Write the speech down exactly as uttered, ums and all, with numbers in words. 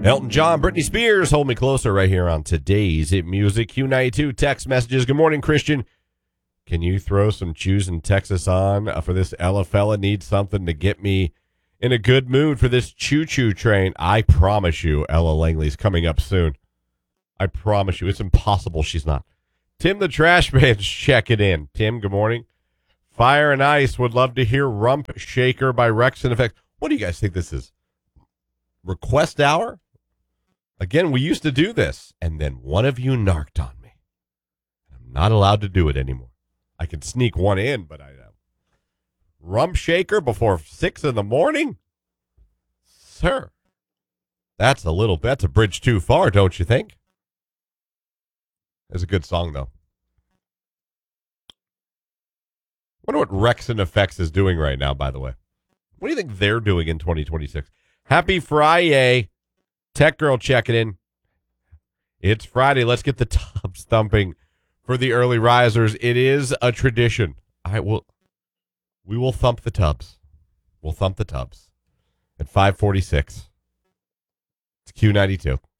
Elton John, Britney Spears, Hold Me Closer right here on today's Hit Music. Q ninety-two text messages. Good morning, Christian. Can you throw some Choose in Texas on uh, for this Ella fella? Need something to get me in a good mood for this choo-choo train. I promise you, Ella Langley's coming up soon. I promise you. It's impossible she's not. Tim the Trash Man's checking in. Tim, good morning. Fire and Ice would love to hear Rump Shaker by Rex and Effect. What do you guys think this is? Request hour? Again, we used to do this, and then one of you narked on me. I'm not allowed to do it anymore. I can sneak one in, but I uh, Rump Shaker before six in the morning? Sir, that's a little, that's a bridge too far, don't you think? It's a good song, though. Wonder what Rex and Effects is doing right now, by the way. What do you think they're doing in twenty twenty-six? Happy Friday. Tech Girl checking in. It's Friday. Let's get the tubs thumping for the early risers. It is a tradition. I will. We will thump the tubs. We'll thump the tubs at five forty-six. It's Q ninety-two.